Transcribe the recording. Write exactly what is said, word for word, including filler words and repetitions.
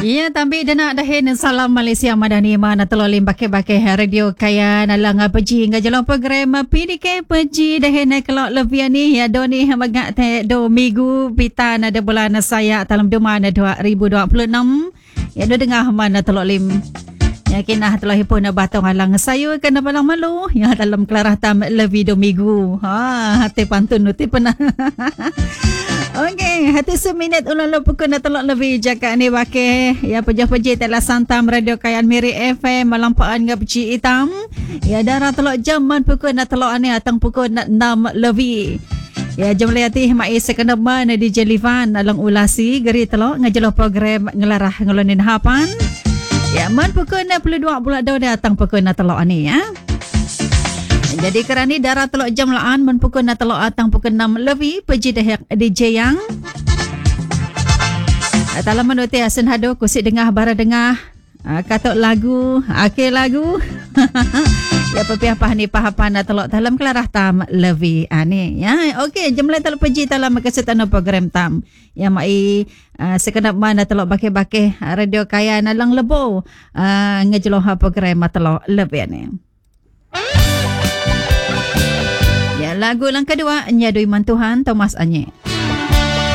Ya, tapi dah nak dahin salam Malaysia Madani mana telolim bakai-bakai radio kaya nalang peji ngajalan program P D K peji dahin kalau lebih ni ya doni magak te do minggu pita ada bulan saya dalam dua ribu dua puluh enam ya do dengar mana telolim ya kena telah pun batang alang saya kena balang malu ya dalam kelarah tam lebih do minggu ha hati pantun nuti pernah. Okey, hati seminit ulang lo pukul nak telok lebih jaga ni wake. Ya pejah-pejah telah santam radio Kayan Miri F M malampaan ngap ci hitam. Ya darah telok jaman pukul nak telok ni atang pukul nak enam lebih. Ya jam liati mai sekenaman di Jelivan alang ulasi geri telok ngajelo program ngelarah ngelonin hapan. Ya man pukul enam puluh dua bulan dah datang pukul nak telok ni ya. Jadi kerana darah telok jam laan menpukul na telok atang pukul enam lebih peji dehak D J yang dalam menuti asen hado kusik dengah bara dengah katok lagu akhir lagu ya pepiah pahani pahapan na telok dalam kelarah tam lebih ani ya okey jam lain telok peji dalam kesetan program tam ya mai uh, sekenap mana telok bake-bake radio kaya nalang lebo uh, ngejeloh program telok lebih ni. Ya, lagu yang kedua Nyadui Mantuhan Thomas Anye.